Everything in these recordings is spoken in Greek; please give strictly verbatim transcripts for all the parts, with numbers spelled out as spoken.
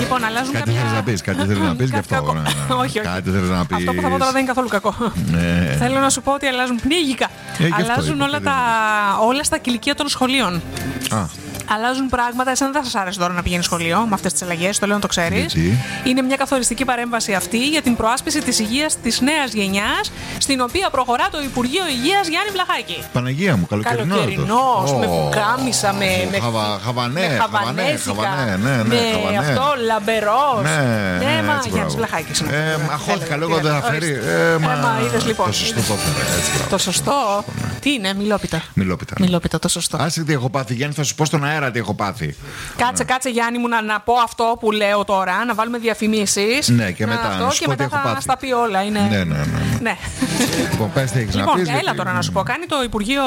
Λοιπόν, αλλάζουν κάτι κάποια... θέλεις να πεις, κάτι θέλεις να πεις γι' αυτό. Κακό. Ναι. όχι, όχι. Κάτι θέλεις να πεις. Αυτό που θα πω τώρα δεν είναι καθόλου κακό. Ναι. Θέλω να σου πω ότι αλλάζουν πνίγικα. Ε, αλλάζουν είπα, όλα, τα... όλα στα κηλικεία των σχολείων. Α. Αλλάζουν πράγματα. Εσένα δεν θα σας άρεσε τώρα να πηγαίνει σχολείο με αυτές τις αλλαγές, το λέω να το ξέρεις. Γιατί? Είναι μια καθοριστική παρέμβαση αυτή για την προάσπιση της υγείας της νέας γενιάς, στην οποία προχωρά το Υπουργείο Υγείας Γιάννη Βλαχάκη. Παναγία μου, καλοκαιρινό. Καλοκαιρινός, Oh. με πουκάμισα, με, Oh. με, Χαβα, χαβανέ, με χαβανέ, χαβανέζικα, χαβανέ, ναι, ναι, με χαβανέ. αυτό, λαμπερός. Ναι, ναι, ναι, μα έτσι, Γιάννης μπράβο. Βλαχάκης. Ε, αχώθηκα λίγο, δεν θα φέρει. Ε, μα είδες λοιπόν. Το σωστό το έφερε, έτσι, μπράβο. Το σωστό. Τι είναι, μιλόπιτα. Μιλόπιτα. Μιλόπιτα, το σωστό. Άσε τι έχω πάθει, Γιάννη, θα σου πω στον αέρα τι έχω πάθει. Κάτσε, κάτσε Γιάννη μου να, να πω αυτό που λέω τώρα, να βάλουμε διαφημίσεις. Ναι, και μετά αυτό, να σου και πω μετά τι έχω θα πάθει. στα πει όλα. Είναι... Ναι, ναι, ναι. ναι. ναι. Λοιπόν, πες τι έχεις να Λοιπόν, πεις. έλα γιατί- τώρα να σου πω. Κάνει το Υπουργείο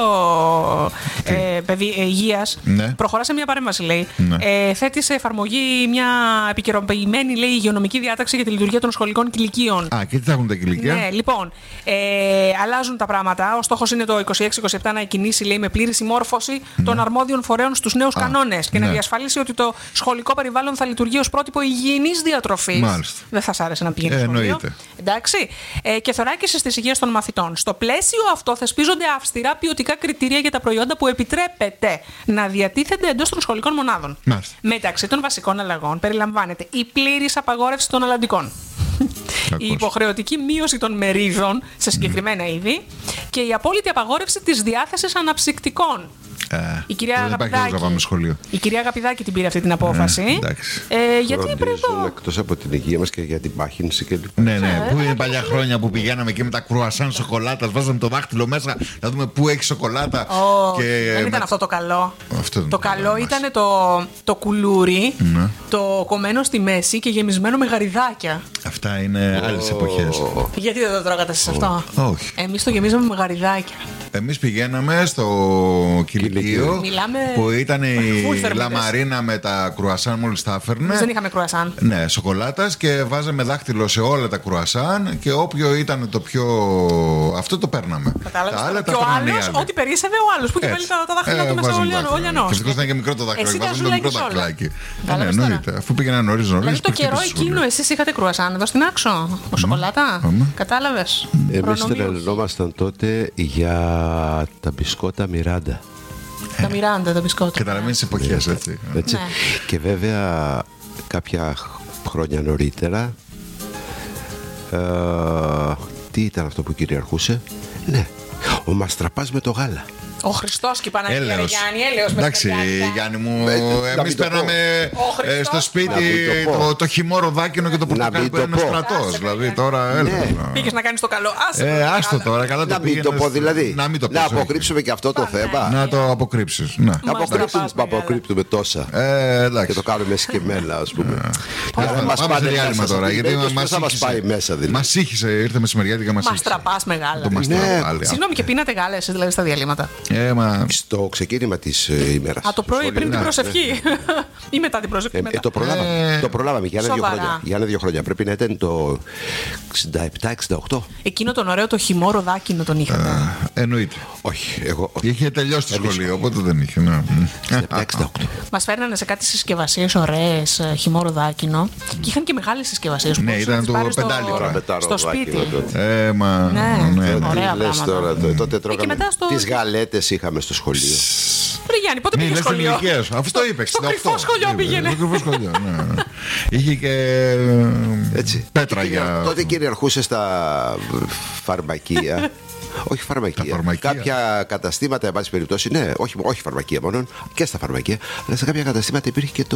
ε, Παιδι- ε, Υγείας. Ναι. Προχωρά σε μια παρέμβαση, λέει. Ναι. Ε, θέτει σε εφαρμογή μια επικαιροποιημένη, λέει, υγειονομική διάταξη για τη λειτουργία των σχολικών κηλικίων. Α, και τι θα έχουν τα κηλικία. Ναι, λοιπόν, ε, αλλάζουν τα πράγματα. Ο στόχος είναι το είκοσι έξι είκοσι επτά να εκκινήσει, λέει, με πλήρη συμμόρφωση των αρμόδιων φορέων στους νέους κανόνες και ναι. να διασφαλίσει ότι το σχολικό περιβάλλον θα λειτουργεί ως πρότυπο υγιεινής διατροφής. Μάλιστα. Δεν θα σ' άρεσε να πηγαίνει Ε, σχολείο. εννοείται. Εντάξει. Ε, και θωράκιση της υγείας των μαθητών. Στο πλαίσιο αυτό θεσπίζονται αυστηρά ποιοτικά κριτήρια για τα προϊόντα που επιτρέπεται να διατίθενται εντός των σχολικών μονάδων. Μάλιστα. Μεταξύ των βασικών αλλαγών περιλαμβάνεται η πλήρης απαγόρευση των αλλαντικών. Η υποχρεωτική μείωση των μερίδων σε συγκεκριμένα είδη και η απόλυτη απαγόρευση της διάθεσης αναψυκτικών. Ε, Η κυρία, δεν υπάρχει λόγος να πάμε σχολείο. η κυρία Αγαπηδάκη την πήρε αυτή την απόφαση. Ε, εντάξει. Ε, γιατί Φροντίζουν πρέπει εκτός από την υγεία μας και για την πάχυνση και λοιπά. Ναι, ναι. Πού είναι παλιά χρόνια που πηγαίναμε εκεί με τα κρουασάν σοκολάτα, βάζαμε το δάχτυλο μέσα να δούμε πού έχει σοκολάτα. Oh, και δεν με- ήταν αυτό το καλό. Αυτό ήταν το το καλό καλό μας. ήταν το, το κουλούρι, Ναι. το κομμένο στη μέση και γεμισμένο με γαριδάκια. Αυτά είναι άλλες εποχές. Γιατί δεν το τρώγατε εσείς αυτό? Όχι. Εμείς το γεμίζαμε με γαριδάκια. Εμείς πηγαίναμε στο κηλικείο Μιλάμε που ήταν η full θερμίδες. λαμαρίνα με τα κρουασάν μόλις τα έφερνε. Εμείς δεν είχαμε κρουασάν. Ναι, σοκολάτας και βάζαμε δάχτυλο σε όλα τα κρουασάν και όποιο ήταν το πιο. Αυτό το παίρναμε. Κατάλαβες. Τα άλλα Και τα ο παίρνανε οι άλλος, άλλοι. ό,τι περίσσευε ο άλλος που είχε βάλει Έτσι. τα, τα δάχτυλα Ε, του μέσα βάζαμε ο δάχτυλα. λιανός. Και ευτυχώς ήταν και μικρό το δάχτυλο. Εσύ τα Βάζαμε το μικρό ζουλάγεις όλα. δαχτυλάκι. Ε, Ναι, Κατάλαβες τώρα. εννοείται. Αφού πήγαινα νωρίς νωρίς. Δηλαδή το πριν καιρό χτυπήσει το εκείνο σχολείο. εσείς είχατε κρουασάν εδώ στην Άξο, ο σοκολάτα. Άμα. Κατάλαβες. Εμείς Προνομίους. τρελαινόμασταν τότε για τα μπισκότα Μιράντα. Τα Μιράντα, τα μπισκότα. Καταλαβαίνεις εποχές, έτσι. Έτσι. Ναι. Και βέβαια κάποια χρόνια νωρίτερα, ε, τι ήταν αυτό που κυριαρχούσε? Ναι, ο μαστραπάς με το γάλα. Ο Χριστός και η Παναγία, ρε Έλεος. Γιάννη, έλεος. Εντάξει, μεσημεριάτικα. Γιάννη μου, Ε, να εμείς μην το παίρναμε πω. Ο ε, Χριστός. στο σπίτι Να μην το πω. το, το χυμό ροδάκινο και το πορτοκάλι μην που το είναι ο πω. στρατός. Άσε, Δηλαδή παιδιά. τώρα έλα. Ναι. να- Πήγες να κάνεις το καλό. Άσε, Ε, το άστο καλό. τώρα, καλά το Να μην πήγαινες. το πω δηλαδή. Να μην το πεις, Να όχι. αποκρύψουμε και αυτό το θέμα. Να το αποκρύψεις. Να. Να αποκρύψουμε, Μαστραπάς να μεγάλα. αποκρύπτουμε τόσα. Ε, Και εντάξει. το κάνουμε σκεμμένα, ας πούμε. Πάμε, Δεν μας πάμε σε πάνε διάλειμμα μέσα τώρα. στην Γιατί περίπτωση, μας πώς θα μας σύγχυσε. πάει μέσα δηλαδή. Μας σύγχυσε, ήρθε μεσημεριάτικα μας σύγχυσε. Μαστραπάς μεγάλα. Το μαστραπάλι. Ναι. Συγγνώμη, και πίνατε γάλα εσείς δηλαδή στα διαλύματα? Ε, μα. Στο ξεκίνημα της ε, ημέρας. Α, το πρωί πριν την ναι. προσευχή. Ή μετά την προσευχή? Ε, μετά. ε, το προλάβαμε. Ε, το προλάβαμε για ένα-δύο σοβαρά. χρόνια. Για ένα-δύο χρόνια. Πρέπει να ήταν το εξήντα επτά εξήντα οκτώ. Εκείνο τον ωραίο το χυμό ροδάκινο τον είχατε. Εννοείται. Όχι, εγώ. όχι. Είχε τελειώσει το σχολείο, οπότε δεν είχε. Ναι. εξήντα επτά εξήντα οκτώ. Μας φέρνανε σε κάτι συσκευασίες ωραίες, ε, χυμό ροδάκινο. Και είχαν και μεγάλες συσκευασίες. Ναι, που ήταν τις το πάρεις στο- πεντάλιτρο. Πετάρο Στο σπίτι. δάκρυο τότε. Ε, μα. Ναι. ναι, ναι. Ωραία Τι λες πράγματα. τώρα, το- τότε τρώγαμε. μετά στο- Τις γαλέτες είχαμε στο σχολείο. Ρε Γιάννη, πότε Μη πήγε λες την σχολείο? ηλικία σου. Αυτό είπε. Στο εξήντα οκτώ. κρυφό σχολείο Είπε, πήγαινε. Στο κρυφό σχολείο, ναι. Είχε και. Έτσι. Πέτρα για. Τότε κυριαρχούσε στα φαρμακεία. Όχι φαρμακεία. Τα φαρμακεία. Κάποια καταστήματα, εν πάση περιπτώσει, ναι, όχι, όχι φαρμακεία μόνο, και στα φαρμακεία, αλλά σε κάποια καταστήματα υπήρχε και το